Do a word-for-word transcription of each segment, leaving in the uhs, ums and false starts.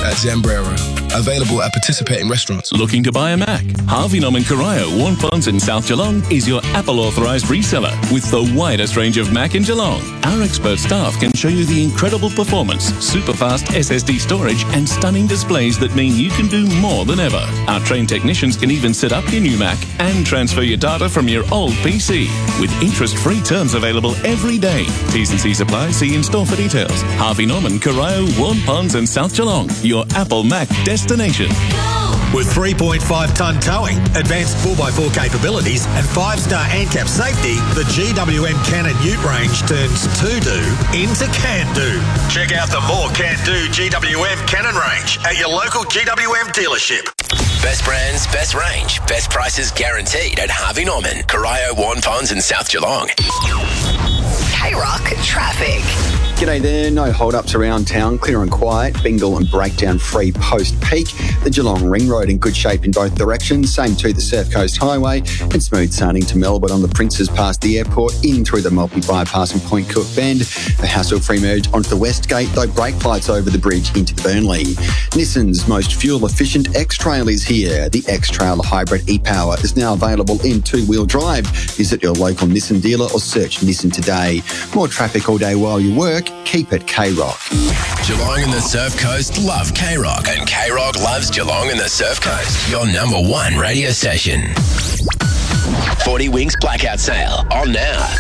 at Zambrero. Available at participating restaurants. Looking to buy a Mac? Harvey Norman Corio, Warren Ponds in South Geelong is your Apple authorised reseller with the widest range of Mac in Geelong. Our expert staff can show you the incredible performance, super fast S S D storage and stunning displays that mean you can do more than ever. Our trained technicians can even set up your new Mac and transfer your data from your old P C with interest-free terms available every day. T's and C's apply. See in store for details. Harvey Norman, Corio, Warren Ponds and South Geelong, your Apple Mac destination. With three point five tonne towing, advanced four by four capabilities and five star ANCAP safety, the G W M Cannon Ute range turns to-do into can-do. Check out the more can-do G W M Cannon range at your local G W M dealership. Best brands, best range, best prices guaranteed at Harvey Norman, Corio, Warren Ponds and South Geelong. K-Rock traffic. G'day there, no hold-ups around town, clear and quiet, bingle and breakdown free post-peak. The Geelong Ring Road in good shape in both directions, same to the Surf Coast Highway, and smooth sailing to Melbourne on the Princes past the airport, in through the Maltby bypass and Point Cook Bend. A hassle-free merge onto the West Gate, though brake lights over the bridge into Burnley. Nissan's most fuel-efficient X-Trail is here. The X-Trail Hybrid e-Power is now available in two-wheel drive. Visit your local Nissan dealer or search Nissan today. More traffic all day while you work. Keep it K-Rock. Geelong and the Surf Coast love K-Rock, and K-Rock loves Geelong and the Surf Coast. Your number one radio station. forty Winks Blackout Sale on now.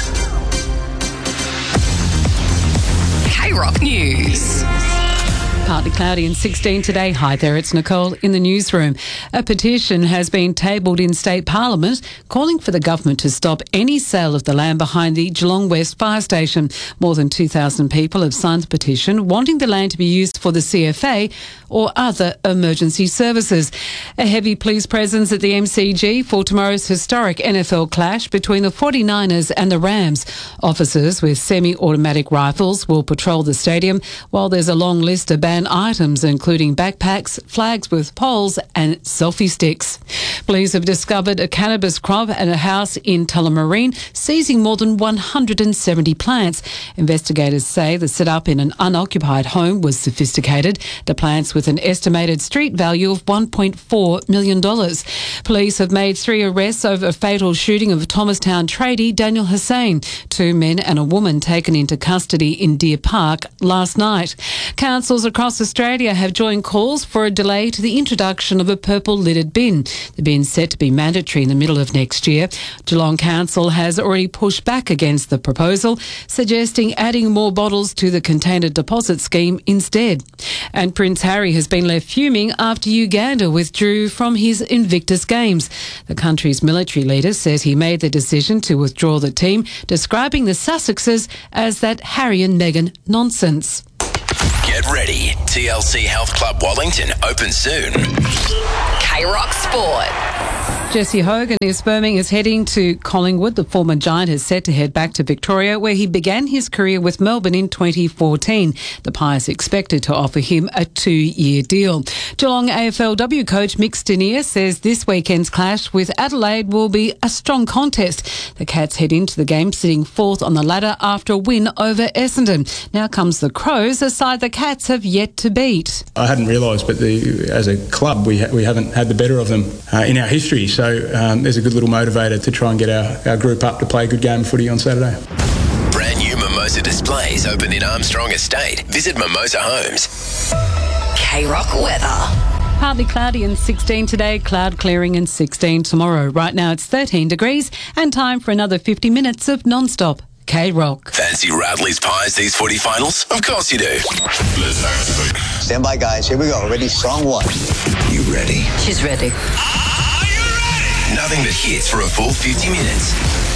K-Rock News. Partly cloudy and sixteen today. Hi there, it's Nicole in the newsroom. A petition has been tabled in State Parliament calling for the government to stop any sale of the land behind the Geelong West Fire Station. More than two thousand people have signed the petition wanting the land to be used for the C F A or other emergency services. A heavy police presence at the M C G for tomorrow's historic N F L clash between the forty-niners and the Rams. Officers with semi-automatic rifles will patrol the stadium while there's a long list of banned items including backpacks, flags with poles and selfie sticks. Police have discovered a cannabis crop at a house in Tullamarine, seizing more than one hundred seventy plants. Investigators say the setup in an unoccupied home was sophisticated. The plants with an estimated street value of one point four million dollars. Police have made three arrests over a fatal shooting of Thomastown tradie Daniel Hussain. Two men and a woman taken into custody in Deer Park last night. Councils across Australia have joined calls for a delay to the introduction of a purple lidded bin. The bin's set to be mandatory in the middle of next year. Geelong Council has already pushed back against the proposal, suggesting adding more bottles to the container deposit scheme instead. And Prince Harry has been left fuming after Uganda withdrew from his Invictus Games. The country's military leader says he made the decision to withdraw the team, describing the Sussexes as that Harry and Meghan nonsense. Get ready. T L C Health Club Wellington open soon. K-Rock Sport. Jesse Hogan is firming is heading to Collingwood. The former Giant is set to head back to Victoria, where he began his career with Melbourne in twenty fourteen. The Pies expected to offer him a two-year deal. Geelong A F L W coach Mick Stenier says this weekend's clash with Adelaide will be a strong contest. The Cats head into the game sitting fourth on the ladder after a win over Essendon. Now comes the Crows, a side the Cats have yet to beat. I hadn't realised, but the, as a club, we ha- we haven't had the better of them uh, in our history. So um, there's a good little motivator to try and get our, our group up to play a good game of footy on Saturday. Brand new Mimosa displays open in Armstrong Estate. Visit Mimosa Homes. K-Rock weather. Partly cloudy and sixteen today, cloud clearing and sixteen tomorrow. Right now it's thirteen degrees and time for another fifty minutes of non-stop K-Rock. Fancy Radley's Pies these footy finals? Of course you do. Let's stand by, guys. Here we go. Ready? Song one. You ready? She's ready. Nothing but hits for a full fifty minutes.